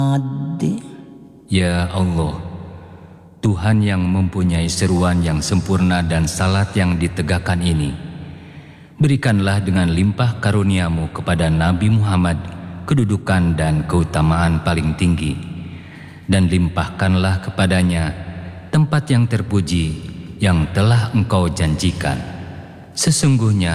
Ya Allah, Tuhan yang mempunyai seruan yang sempurna dan salat yang ditegakkan ini, berikanlah dengan limpah karuniamu kepada Nabi Muhammad kedudukan dan keutamaan paling tinggi, dan limpahkanlah kepadanya tempat yang terpuji yang telah Engkau janjikan. Sesungguhnya